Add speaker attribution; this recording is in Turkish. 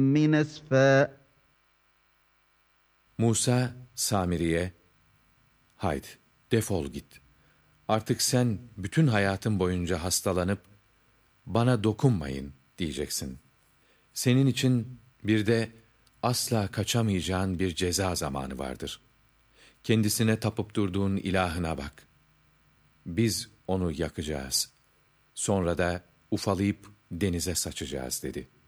Speaker 1: من أسفا.
Speaker 2: Musa Samiri'ye, haydi defol git. Artık sen bütün hayatın boyunca hastalanıp bana dokunmayın diyeceksin. Senin için bir de asla kaçamayacağın bir ceza zamanı vardır. Kendisine tapıp durduğun ilahına bak. Biz onu yakacağız. Sonra da ufalayıp denize saçacağız dedi.